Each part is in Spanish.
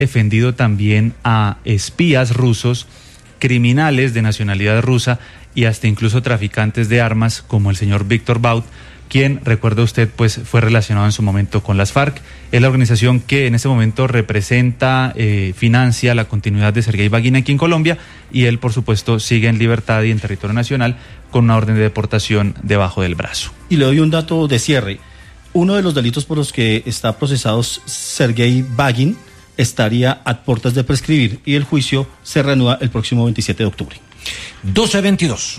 defendido también a espías rusos, criminales de nacionalidad rusa y hasta incluso traficantes de armas como el señor Víctor Bout, quien, recuerda usted, pues fue relacionado en su momento con las FARC. Es la organización que en este momento representa, financia la continuidad de Sergei Baguin aquí en Colombia, y él, por supuesto, sigue en libertad y en territorio nacional con una orden de deportación debajo del brazo. Y le doy un dato de cierre. Uno de los delitos por los que está procesado Sergei Baguin estaría a puertas de prescribir, y el juicio se reanuda el próximo 27 de octubre. 12:22.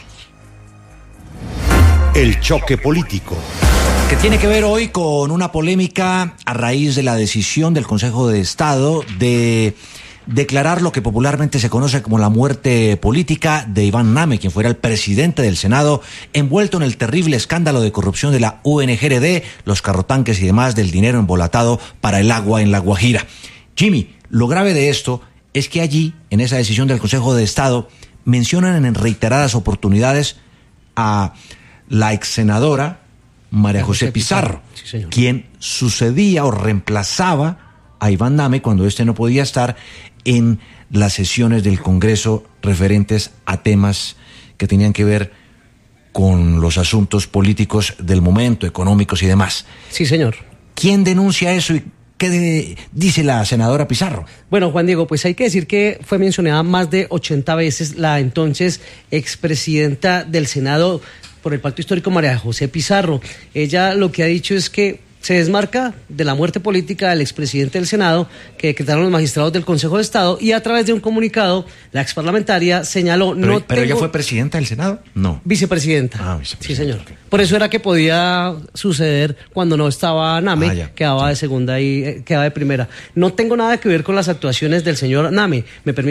El choque político. Que tiene que ver hoy con una polémica a raíz de la decisión del Consejo de Estado de declarar lo que popularmente se conoce como la muerte política de Iván Name, quien fuera el presidente del Senado, envuelto en el terrible escándalo de corrupción de la UNGRD, los carrotanques y demás del dinero embolatado para el agua en La Guajira. Jimmy, lo grave de esto es que allí, en esa decisión del Consejo de Estado, mencionan en reiteradas oportunidades a la ex senadora María José Pizarro, sí, señor, quien sucedía o reemplazaba a Iván Name cuando éste no podía estar en las sesiones del Congreso referentes a temas que tenían que ver con los asuntos políticos del momento, económicos y demás. Sí, señor. ¿Quién denuncia eso y qué dice la senadora Pizarro? Bueno, Juan Diego, pues hay que decir que fue mencionada más de 80 veces la entonces expresidenta del Senado por el Pacto Histórico, María José Pizarro. Ella lo que ha dicho es que se desmarca de la muerte política del expresidente del Senado que decretaron los magistrados del Consejo de Estado, y a través de un comunicado la exparlamentaria señaló... ¿Pero ella fue presidenta del Senado? No. Vicepresidenta. Vicepresidenta. Sí, señor. Okay. Por eso era que podía suceder cuando no estaba Name, quedaba de segunda y quedaba de primera. No tengo nada que ver con las actuaciones del señor Name.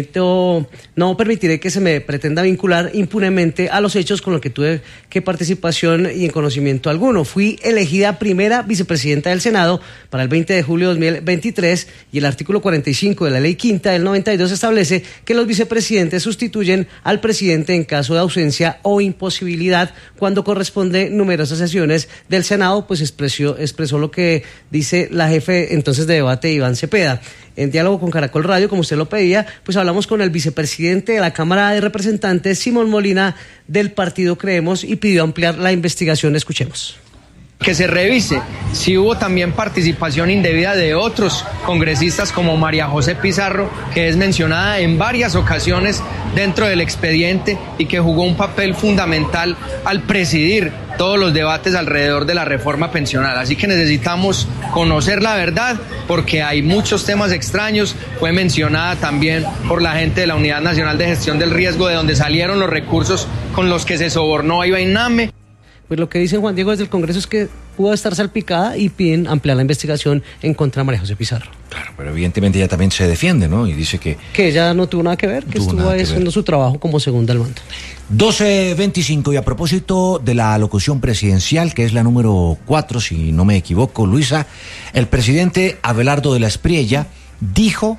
No permitiré que se me pretenda vincular impunemente a los hechos con los que tuve que participación y en conocimiento alguno. Fui elegida primera vicepresidenta del Senado para el 20 de julio de 2023, y el artículo 45 de la Ley Quinta del 92 establece que los vicepresidentes sustituyen al presidente en caso de ausencia o imposibilidad. Cuando corresponde numerosas sesiones del Senado, pues expresó lo que dice la jefe entonces de debate, Iván Cepeda. En diálogo con Caracol Radio, como usted lo pedía, pues hablamos con el vicepresidente de la Cámara de Representantes, Simón Molina, del partido Creemos, y pidió ampliar la investigación. Escuchemos. Que se revise si hubo también participación indebida de otros congresistas como María José Pizarro, que es mencionada en varias ocasiones dentro del expediente y que jugó un papel fundamental al presidir todos los debates alrededor de la reforma pensional. Así que necesitamos conocer la verdad, porque hay muchos temas extraños. Fue mencionada también por la gente de la Unidad Nacional de Gestión del Riesgo, de donde salieron los recursos con los que se sobornó a Iván Name. Pues lo que dice Juan Diego desde el Congreso es que pudo estar salpicada, y piden ampliar la investigación en contra de María José Pizarro. Claro, pero evidentemente ella también se defiende, ¿no? Y dice que ella no tuvo nada que ver, que estuvo haciendo su trabajo como segunda al mando. 12:25, y a propósito de la alocución presidencial, que es la número 4, si no me equivoco, Luisa, el presidente Abelardo de la Espriella dijo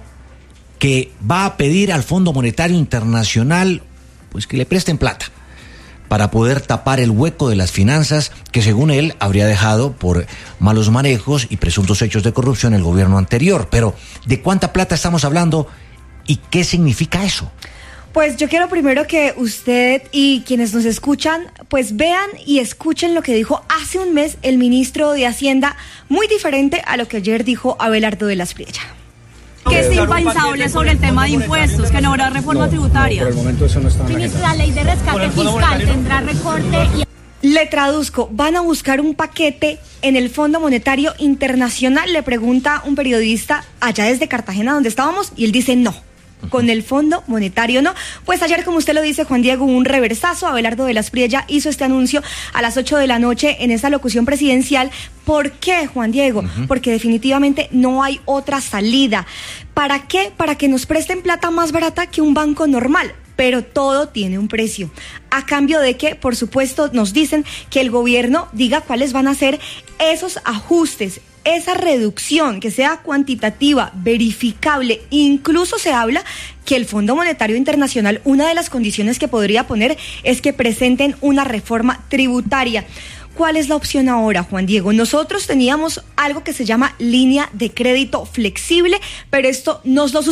que va a pedir al Fondo Monetario Internacional pues que le presten plata para poder tapar el hueco de las finanzas que, según él, habría dejado por malos manejos y presuntos hechos de corrupción el gobierno anterior. Pero, ¿de cuánta plata estamos hablando y qué significa eso? Pues yo quiero primero que usted y quienes nos escuchan, pues vean y escuchen lo que dijo hace un mes el ministro de Hacienda, muy diferente a lo que ayer dijo Abelardo de la Espriella. Que es impensable sobre el tema de impuestos, que no habrá reforma tributaria. Por el momento eso no está. Ministro, la ley de rescate fiscal tendrá recorte y... Le traduzco, ¿van a buscar un paquete en el Fondo Monetario Internacional? Le pregunta un periodista allá desde Cartagena, donde estábamos, y él dice no. Con el Fondo Monetario no. Pues ayer, como usted lo dice, Juan Diego, hubo un reversazo. Abelardo de la Espriella hizo este anuncio a las 8 de la noche en esa locución presidencial. ¿Por qué, Juan Diego? Porque definitivamente no hay otra salida. ¿Para qué? Para que nos presten plata más barata que un banco normal. Pero todo tiene un precio. A cambio de que, por supuesto, nos dicen que el gobierno diga cuáles van a ser esos ajustes, esa reducción, que sea cuantitativa, verificable. Incluso se habla que el Fondo Monetario Internacional, una de las condiciones que podría poner es que presenten una reforma tributaria. ¿Cuál es la opción ahora, Juan Diego? Nosotros teníamos algo que se llama línea de crédito flexible, pero esto nos lo